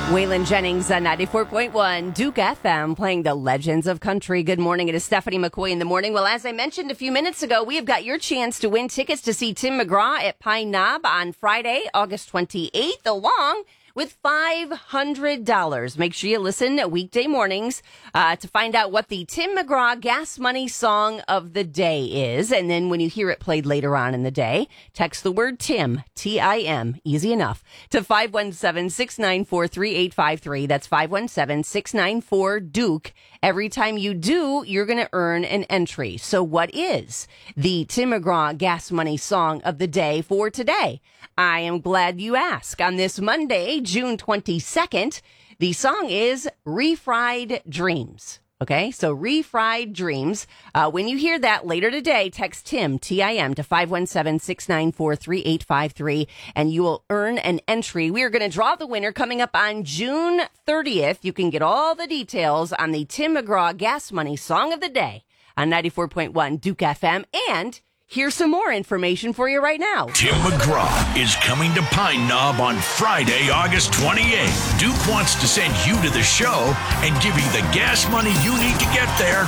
Waylon Jennings on 94.1 Duke FM playing the Legends of Country. Good morning. It is Stephanie McCoy in the morning. Well, as I mentioned a few minutes ago, we have got your chance to win tickets to see Tim McGraw at Pine Knob on Friday, August 28th, along with $500. Make sure you listen weekday mornings to find out what the Tim McGraw Gas Money Song of the Day is. And then when you hear it played later on in the day, text the word Tim, T-I-M, easy enough, to 517-694-3853. That's 517-694-DUKE. Every time you do, you're going to earn an entry. So what is the Tim McGraw Gas Money Song of the Day for today? I am glad you asked. On this Monday, June 22nd, the song is Refried Dreams. Okay, so Refried Dreams. When you hear that later today, text Tim, T-I-M, to 517-694-3853, and you will earn an entry. We are going to draw the winner coming up on June 30th. You can get all the details on the Tim McGraw Gas Money Song of the Day on 94.1 Duke FM, and here's some more information for you right now. Tim McGraw is coming to Pine Knob on Friday, August 28th. Duke wants to send you to the show and give you the gas money you need to get there